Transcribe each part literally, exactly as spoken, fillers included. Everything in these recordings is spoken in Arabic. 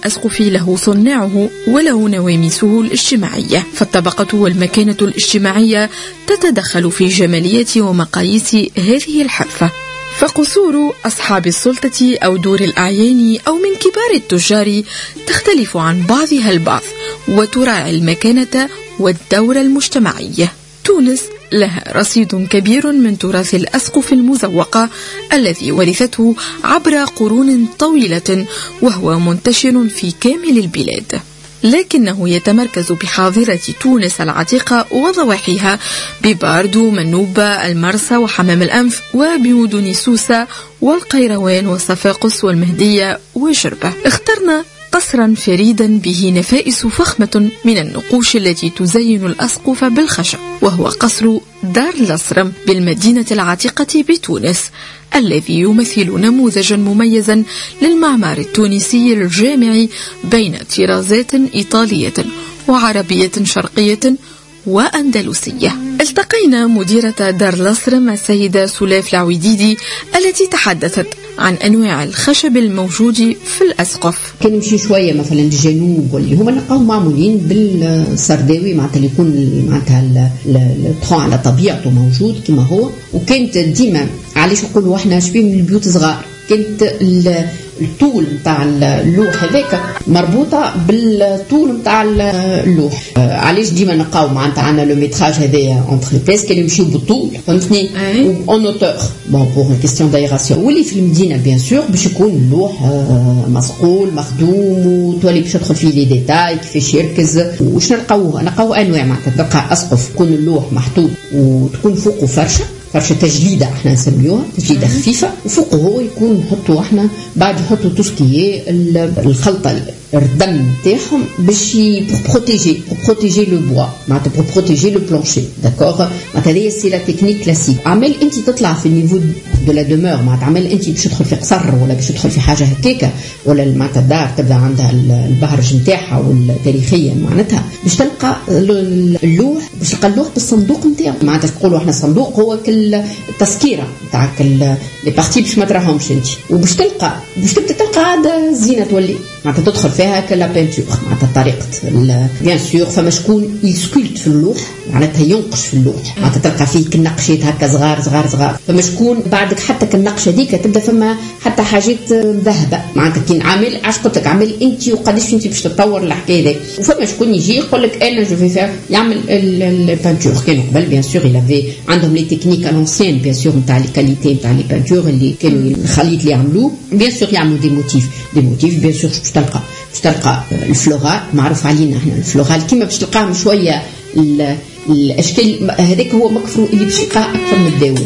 الأسقف له صناعه وله نواميسه الاجتماعية، فالطبقة والمكانة الاجتماعية تتدخل في جمالية ومقاييس هذه الحرفة. فقصور أصحاب السلطة أو دور الأعيان أو من كبار التجار تختلف عن بعضها البعض وتراعي المكانة والدور المجتمعي. تونس لها رصيد كبير من تراث الأسقف المزوقة الذي ورثته عبر قرون طويلة، وهو منتشر في كامل البلاد، لكنه يتمركز بحاضرة تونس العتيقة وضواحيها بباردو، منوبة، المرسى وحمام الأنف، وبمدن سوسة والقيروان وصفاقس والمهدية وجربة. اخترنا قصرا فريدا به نفائس فخمة من النقوش التي تزين الأسقف بالخشب، وهو قصر دار الأسرم بالمدينة العتيقة بتونس، الذي يمثل نموذجا مميزا للمعمار التونسي الجامع بين طرازات إيطالية وعربية شرقية وأندلسية. التقينا مديرة دار الأسرم السيدة سلاف العويديدي التي تحدثت عن أنواع الخشب الموجود في الأسقف. كان نمشي شوية مثلا الجنوب واللي هما نلقاهم معمولين بالسرداوي، معناتها اللي يكون معناتها الطخان على طبيعته موجود كما هو، وكانت ديما علاش نقولوا احنا شبيه من البيوت صغار، كانت الطول نتاع اللوح هذاك مربوطه بالطول نتاع اللوح. علاش ديما نلقاو معناتها عندنا لو ميتراج هذايا اونتر بيس كانوا يمشيو بالطول، فهمتني، اون اوتور بون بور كيستيون دايراسيون. واللي في المدينه بيان سور باش يكون اللوح مصقول مخدوم وتولي باش تدخل فيه لي ديتاي كيفاش يركز. واش نلقاوه؟ نلقاو انواع، معناتها تلقى اسقف يكون اللوح محطوط وتكون فوقه فرشه فرشه تجليده احنا نسميوها تجليده خفيفه، وفوقه هو يكون نحطوا احنا بعد يحطوا توسكي الخلطه الردم نتاعهم باش بروتيجي بروتيجي لو بوا، معناتها بور بروتيجي لو بلانشي، داكور. معناتها هذه سي لا تكنيك كلاسيك. عمل انت تطلع في النيفو دو لا دومور، معناتها عمل انت باش تدخل في قصر ولا باش تدخل في حاجه هكاكا، ولا معناتها الدار تبدا عندها البهرج نتاعها والتاريخيه، معناتها باش تلقى اللوح باش تلقى اللوح بالصندوق نتاعو، معناتها تقولوا احنا الصندوق هو كل التسكيره نتاعك لي بارتي باش ما تراهمش انت، وباش تلقى باش تبدا تلقى عاد الزينه تولي معناتها تدخل فيها كلا بينتور، معناتها طريقه بيان سور. فما شكون يسكولت في اللوح، معناتها ينقش في اللوح، معناتها تلقى فيه كنقشات هكا صغار صغار صغار. فما شكون بعدك حتى كالنقشه هذيك تبدا فما حتى حاجات ذهبه، معناتها كي عامل عاش قلت لك عامل انت وقداش انت باش تطور الحكايه هذيك. وفما شكون يجي يقول لك انا جو في فير يعمل البينتور. كانوا قبل بيان سور يلافي عندهم لي تكنيك الانسيان بيان سور نتاع لي كاليتي نتاع لي بينتور اللي كانوا الخليط اللي يعملوه، بيان سور يعملوا دي موتيف دي موتيف بيان سور باش تلقى باش تلقى الفلورال معروف علينا احنا الفلورال كيما باش تلقاهم شويه الاشكال هذاك هو مكفرو اللي باش يلقاه اكثر من الداول.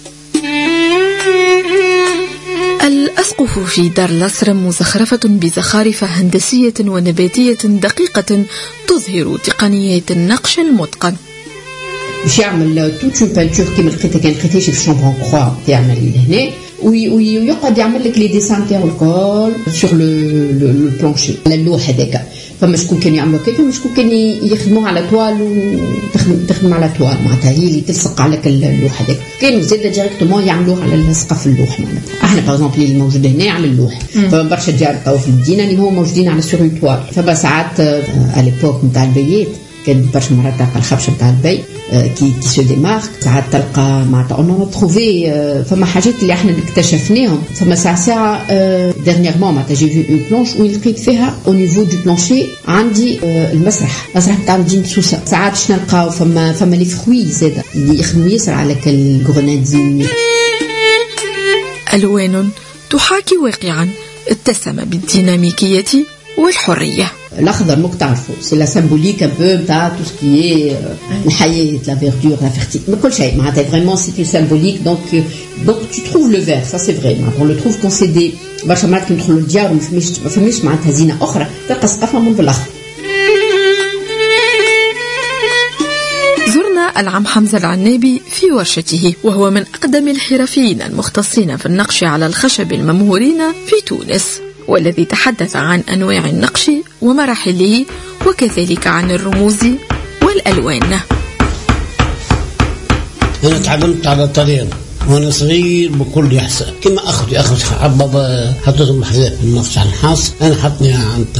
الأسقف في دار الأسرم مزخرفة بزخارف هندسية ونباتية دقيقة تظهر تقنيات النقش المتقن. باش يعمل توت اون بانتور كيما لقيتها كان لقيتهاش في الشامبرون كروا تاعنا اللي هنا، ويقعد يعمل لك لي ديسان تاعو الكل سور لو لو بلانشي على اللوح هذاك. فما شكون كان يعملوا كيف، فما شكون كان يخدموا على توال وتخدم تخدم على توال، معناتها هي اللي تلصق على اللوح هذاك. كانوا زاده ديريكتومون يعملوه على سقف اللوح، معناتها احنا باغ اكزومبل اللي موجود هنا على اللوح. فما برشا ديار توا في المدينه اللي هما موجودين على سور اون توال. فما ساعات على ليبوك نتاع البيات كان برشا مرات تلقى الخبشه نتاع البي كي كي سو ديمارك، ساعات تلقى معناتها اون تروفي فما حاجات اللي احنا اكتشفناهم. فما ساعه ساعه ديرنييرمون معناتها جي في اون بلانش وين لقيت فيها او نيفو دو بلانشي عندي المسرح المسرح نتاع مدينه سوسه. ساعات شنو نلقاو فما فما لي فروي زاده اللي يخدموا ياسر على الغرنادين. الوان تحاكي واقعا اتسم بالديناميكيه والحريه. الاخضر ممكن تعرفوا سي لا سيمبوليك ان بو نتاع تو سكي الحياه لا فيردور لا فيرتيك من كل شيء، معناتها فريمون سي تو سيمبوليك. دونك دونك تو تروف لو فير سا سي فري، معناتها لو تروف كون سي دي برشا مرات كي ندخلوا للديار وما فماش ما فماش معناتها زينه اخرى تلقى سقفها من بالاخضر. زرنا العم حمزة العنابي في ورشته، وهو من أقدم الحرفيين المختصين في النقش على الخشب الممهورين في تونس، والذي تحدث عن أنواع النقش ومراحله وكذلك عن الرموز والألوان. أنا تعلمت على طريقة وأنا صغير بكل يحسن كما أخذ أخذ حبب حطيتهم حذاء في النقش على النحاس. أنا حطني عن